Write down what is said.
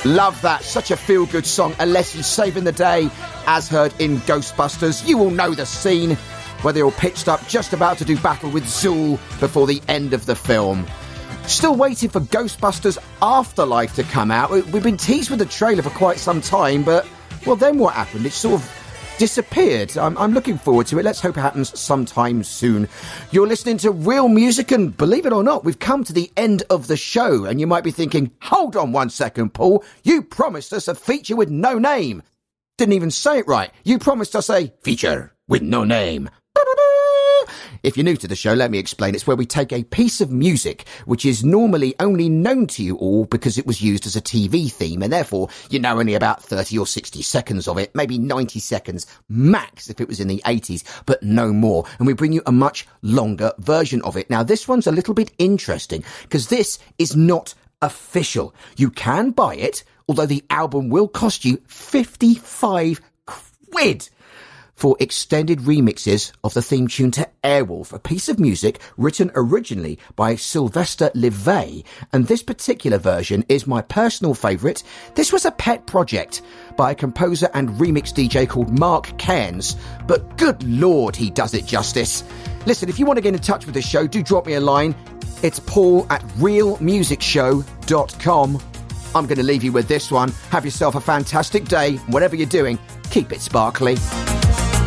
Love that. Such a feel-good song. Alessi saving the day, as heard in Ghostbusters. You all know the scene where they're all pitched up, just about to do battle with Zuul before the end of the film. Still waiting for Ghostbusters Afterlife to come out. We've been teased with the trailer for quite some time, but, well, then what happened? It sort of disappeared. I'm looking forward to it. Let's hope it happens sometime soon. You're listening to Real Music, and believe it or not, we've come to the end of the show. And you might be thinking, hold on one second, Paul. You promised us a feature with no name. Didn't even say it right. You promised us a feature with no name. If you're new to the show, let me explain. It's where we take a piece of music which is normally only known to you all because it was used as a TV theme, and therefore you know only about 30 or 60 seconds of it, maybe 90 seconds max if it was in the 80s, but no more. And we bring you a much longer version of it. Now, this one's a little bit interesting because this is not official. You can buy it, although the album will cost you 55 quid. For extended remixes of the theme tune to Airwolf, a piece of music written originally by Sylvester LeVay, and this particular version is my personal favourite. This was a pet project by a composer and remix DJ called Mark Cairns, but good lord, he does it justice. Listen, if you want to get in touch with the show, do drop me a line. It's paul@realmusicshow.com. I'm going to leave you with this one. Have yourself a fantastic day. Whatever you're doing, keep it sparkly.